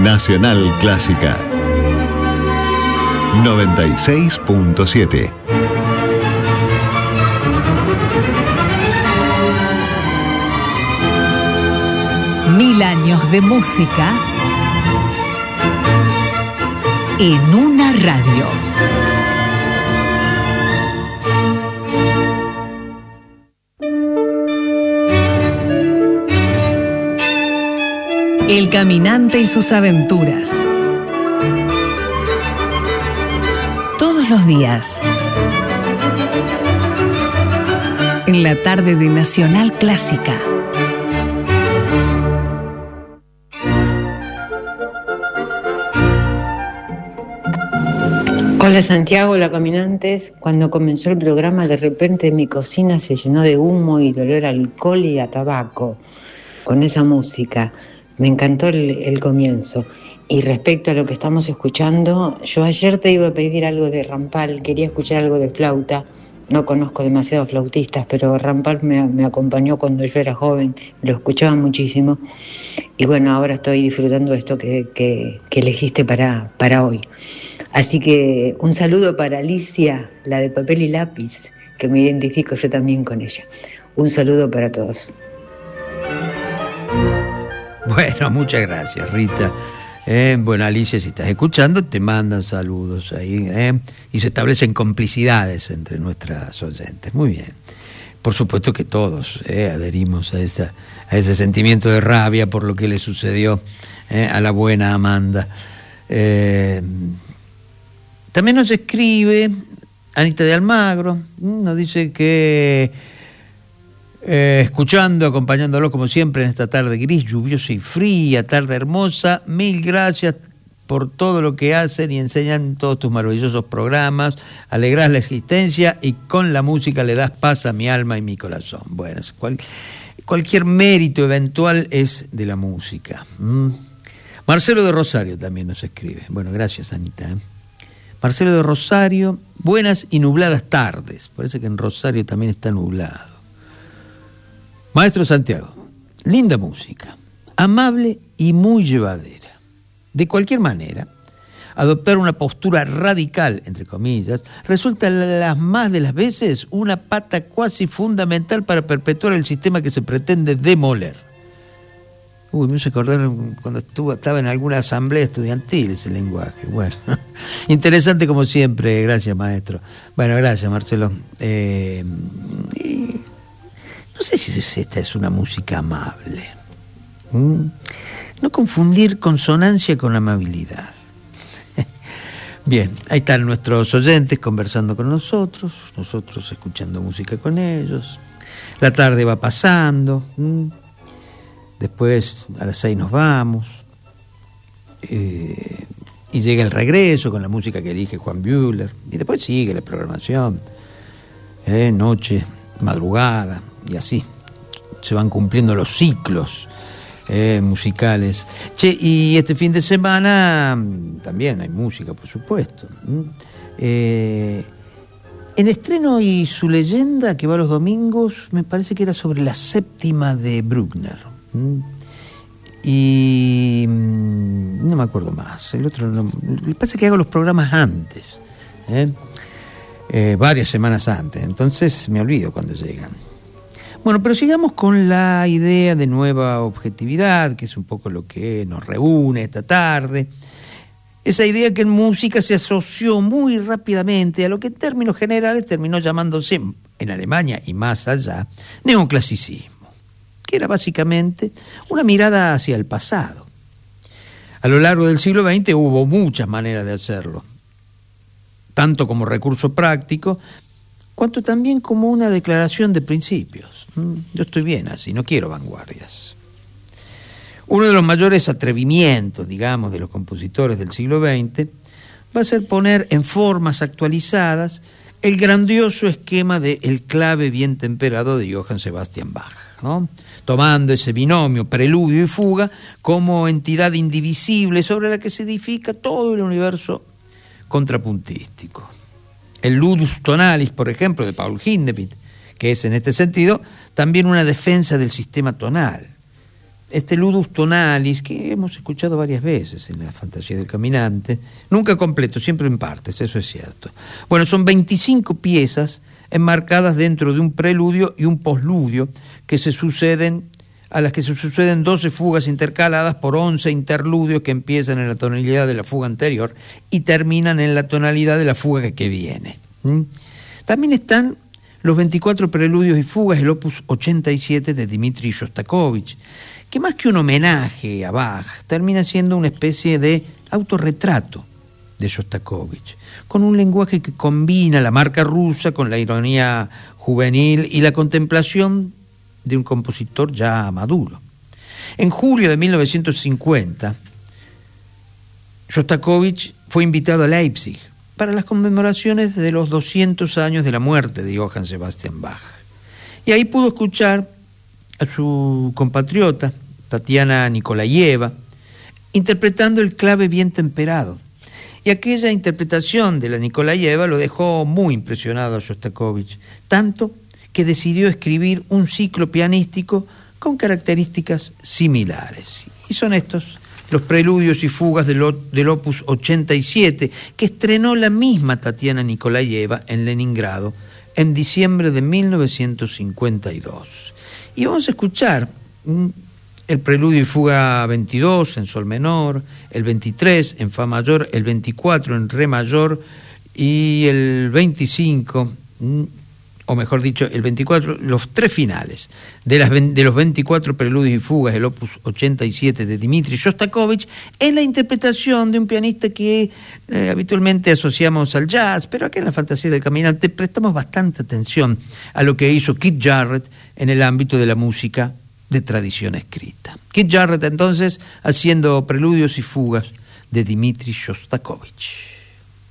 Nacional Clásica 96.7. Mil años de música en una radio. El caminante y sus aventuras. Todos los días. En la tarde de Nacional Clásica. Hola Santiago, hola caminantes. Cuando comenzó el programa, de repente mi cocina se llenó de humo y de olor a alcohol y a tabaco con esa música. Me encantó el comienzo. Y respecto a lo que estamos escuchando, yo ayer te iba a pedir algo de Rampal, quería escuchar algo de flauta. No conozco demasiados flautistas, pero Rampal me acompañó cuando yo era joven, lo escuchaba muchísimo. Y bueno, ahora estoy disfrutando esto que elegiste para hoy. Así que un saludo para Alicia, la de papel y lápiz, que me identifico yo también con ella. Un saludo para todos. Bueno, muchas gracias, Rita. Bueno, Alicia, si estás escuchando, te mandan saludos ahí, y se establecen complicidades entre nuestras oyentes. Muy bien. Por supuesto que todos adherimos a ese sentimiento de rabia por lo que le sucedió a la buena Amanda. También nos escribe Anita de Almagro, nos dice que escuchando, acompañándolo como siempre en esta tarde gris, lluviosa y fría, tarde hermosa, mil gracias por todo lo que hacen y enseñan todos tus maravillosos programas, alegrás la existencia y con la música le das paz a mi alma y mi corazón. Bueno, cualquier mérito eventual es de la música. Marcelo de Rosario también nos escribe. Bueno, gracias Anita. Marcelo de Rosario, buenas y nubladas tardes. Parece que en Rosario también está nublado. Maestro Santiago, linda música, amable y muy llevadera. De cualquier manera, adoptar una postura radical, entre comillas, resulta las más de las veces una pata cuasi fundamental para perpetuar el sistema que se pretende demoler. Me hizo acordar cuando estaba en alguna asamblea estudiantil ese lenguaje. Bueno, interesante como siempre, gracias maestro. Bueno, gracias Marcelo. No sé si esta es una música amable. No confundir consonancia con amabilidad. Bien, ahí están nuestros oyentes conversando con nosotros escuchando música con ellos. La tarde va pasando. Después a las 6 nos vamos. Y llega el regreso con la música que elige Juan Bühler. Y después sigue la programación. Noche, madrugada. Y así se van cumpliendo los ciclos musicales. Che, y este fin de semana también hay música, por supuesto. En estreno y su leyenda, que va los domingos, me parece que era sobre la séptima de Bruckner. Y no me acuerdo más. El otro no, lo que pasa es que hago los programas antes, varias semanas antes, entonces me olvido cuando llegan. Bueno, pero sigamos con la idea de nueva objetividad, que es un poco lo que nos reúne esta tarde. Esa idea que en música se asoció muy rápidamente a lo que en términos generales terminó llamándose, en Alemania y más allá, neoclasicismo, que era básicamente una mirada hacia el pasado. A lo largo del siglo XX hubo muchas maneras de hacerlo, tanto como recurso práctico, cuanto también como una declaración de principios. Yo estoy bien así, no quiero vanguardias. Uno de los mayores atrevimientos, digamos, de los compositores del siglo XX va a ser poner en formas actualizadas el grandioso esquema de El clave bien temperado de Johann Sebastian Bach, ¿no? Tomando ese binomio preludio y fuga como entidad indivisible sobre la que se edifica todo el universo contrapuntístico. El Ludus Tonalis, por ejemplo, de Paul Hindemith, que es en este sentido también una defensa del sistema tonal. este Ludus Tonalis, que hemos escuchado varias veces en la Fantasía del Caminante, nunca completo, siempre en partes, eso es cierto. Bueno, son 25 piezas enmarcadas dentro de un preludio y un posludio a las que se suceden 12 fugas intercaladas por 11 interludios que empiezan en la tonalidad de la fuga anterior y terminan en la tonalidad de la fuga que viene. También están los 24 preludios y fugas, el opus 87 de Dmitri Shostakovich, que más que un homenaje a Bach, termina siendo una especie de autorretrato de Shostakovich, con un lenguaje que combina la marca rusa con la ironía juvenil y la contemplación de un compositor ya maduro. En julio de 1950, Shostakovich fue invitado a Leipzig para las conmemoraciones de los 200 años de la muerte de Johann Sebastian Bach. Y ahí pudo escuchar a su compatriota, Tatiana Nikolayeva, interpretando el clave bien temperado. Y aquella interpretación de la Nikolayeva lo dejó muy impresionado a Shostakovich, tanto que decidió escribir un ciclo pianístico con características similares. Y son estos los preludios y fugas del opus 87, que estrenó la misma Tatiana Nikolayeva en Leningrado en diciembre de 1952. Y vamos a escuchar el preludio y fuga 22 en sol menor, el 23 en fa mayor, el 24 en re mayor y el 25, o mejor dicho, el 24, los tres finales de los 24 preludios y fugas del opus 87 de Dmitri Shostakovich, en la interpretación de un pianista que habitualmente asociamos al jazz, pero acá en la Fantasía del Caminante prestamos bastante atención a lo que hizo Keith Jarrett en el ámbito de la música de tradición escrita. Keith Jarrett entonces haciendo preludios y fugas de Dmitri Shostakovich.